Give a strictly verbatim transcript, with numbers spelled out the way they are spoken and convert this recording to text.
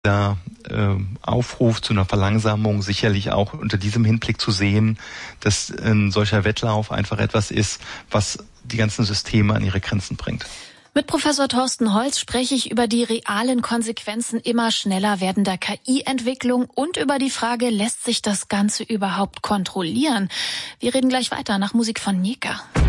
Der äh, Aufruf zu einer Verlangsamung sicherlich auch unter diesem Hinblick zu sehen, dass ein solcher Wettlauf einfach etwas ist, was die ganzen Systeme an ihre Grenzen bringt. Mit Professor Thorsten Holz spreche ich über die realen Konsequenzen immer schneller werdender K I-Entwicklung und über die Frage, lässt sich das Ganze überhaupt kontrollieren? Wir reden gleich weiter nach Musik von Nika.